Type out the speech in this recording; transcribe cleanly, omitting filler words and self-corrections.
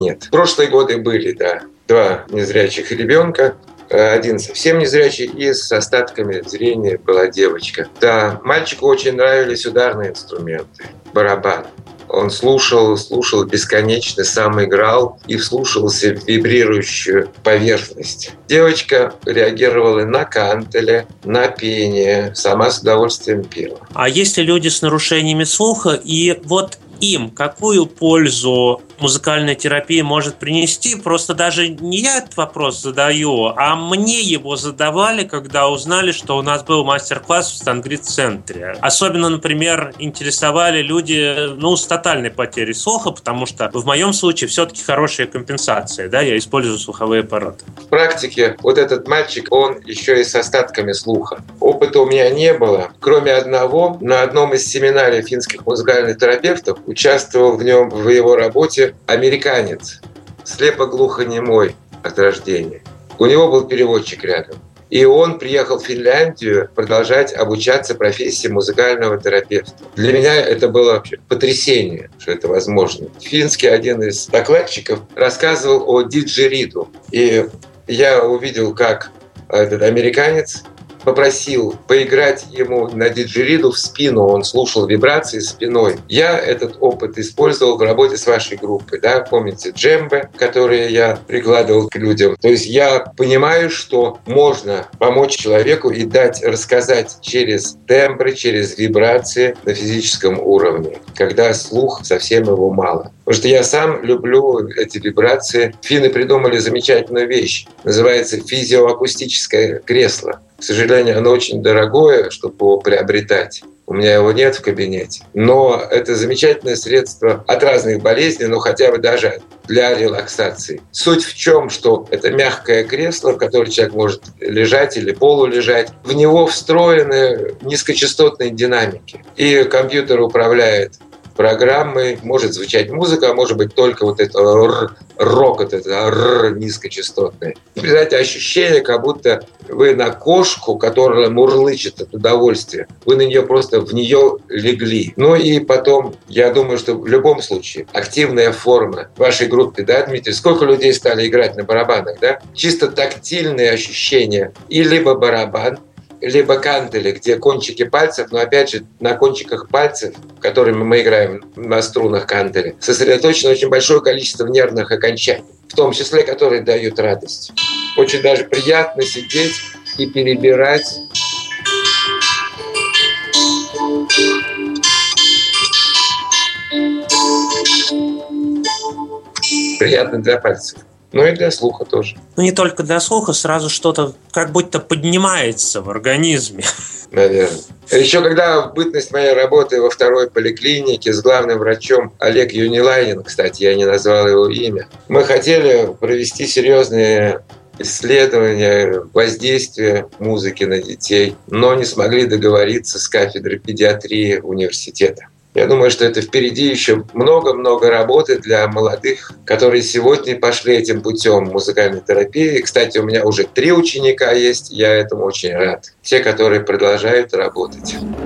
нет. В прошлые годы были, да, 2 незрячих ребенка. Один совсем незрячий, и с остатками зрения была девочка. Да, мальчику очень нравились ударные инструменты, барабан. Он слушал бесконечно, сам играл и вслушивался в вибрирующую поверхность. Девочка реагировала на кантеле, на пение, сама с удовольствием пела. А есть ли люди с нарушениями слуха, и вот им какую пользу музыкальная терапия может принести? Просто даже не я этот вопрос задаю, а мне его задавали, когда узнали, что у нас был мастер-класс в Стангрид-центре. Особенно, например, интересовали люди, с тотальной потерей слуха, потому что в моем случае все-таки хорошая компенсация, да, я использую слуховые аппараты. В практике вот этот мальчик, он еще и с остатками слуха. Опыта у меня не было, кроме одного. На одном из семинарий финских музыкальных терапевтов участвовал в его работе американец, слепо-глухонемой от рождения. У него был переводчик рядом. И он приехал в Финляндию продолжать обучаться профессии музыкального терапевта. Для меня это было вообще потрясение, что это возможно. Финский один из докладчиков рассказывал о диджериду. И я увидел, как этот американец попросил поиграть ему на диджериду в спину. Он слушал вибрации спиной. Я этот опыт использовал в работе с вашей группой. Да? Помните джембе, которые я прикладывал к людям? То есть я понимаю, что можно помочь человеку и рассказать через тембры, через вибрации на физическом уровне, когда слух совсем его мало. Потому что я сам люблю эти вибрации. Финны придумали замечательную вещь. Называется физиоакустическое кресло. К сожалению, оно очень дорогое, чтобы его приобретать. У меня его нет в кабинете. Но это замечательное средство от разных болезней, но хотя бы даже для релаксации. Суть в чем, что это мягкое кресло, в котором человек может лежать или полулежать. В него встроены низкочастотные динамики. И компьютер управляет программой, может звучать музыка, а может быть только вот это рокот, это низкочастотное. И, знаете, ощущение, как будто вы на кошку, которая мурлычет от удовольствия, вы на нее просто в нее легли. Ну и потом, я думаю, что в любом случае активная форма в вашей группе, да, Дмитрий, сколько людей стали играть на барабанах, да? Чисто тактильные ощущения. И либо барабан, либо кантели, где кончики пальцев, но опять же на кончиках пальцев, которыми мы играем на струнах кантели, сосредоточено очень большое количество нервных окончаний, в том числе, которые дают радость. Очень даже приятно сидеть и перебирать. Приятно для пальцев. Ну и для слуха тоже. Не только для слуха, сразу что-то как будто поднимается в организме. Наверное. Еще когда в бытность моей работы во второй поликлинике с главным врачом Олег Юнилайнин, кстати, я не назвал его имя, мы хотели провести серьезные исследования воздействия музыки на детей, но не смогли договориться с кафедрой педиатрии университета. Я думаю, что это впереди еще много-много работы для молодых, которые сегодня пошли этим путем музыкальной терапии. Кстати, у меня уже 3 ученика есть, я этому очень рад. Те, которые продолжают работать.